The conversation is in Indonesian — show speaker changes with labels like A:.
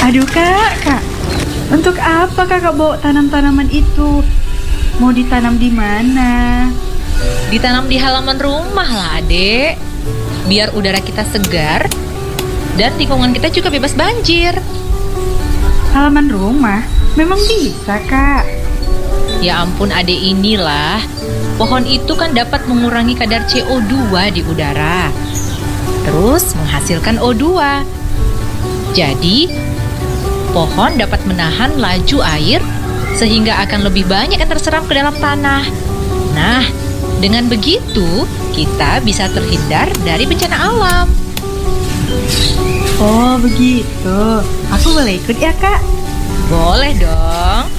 A: Aduh kak, untuk apa kakak bawa tanam-tanaman itu? Mau ditanam di mana?
B: Ditanam di halaman rumah lah, Adek. Biar udara kita segar dan lingkungan kita juga bebas banjir.
A: Halaman rumah? Memang bisa kak.
B: Ya ampun, Adek, inilah. Pohon itu kan dapat mengurangi kadar CO2 di udara. Terus menghasilkan O2. Jadi, pohon dapat menahan laju air sehingga akan lebih banyak yang terserap ke dalam tanah. Nah, dengan begitu kita bisa terhindar dari bencana alam.
A: Oh begitu. Aku boleh ikut ya kak?
B: Boleh dong.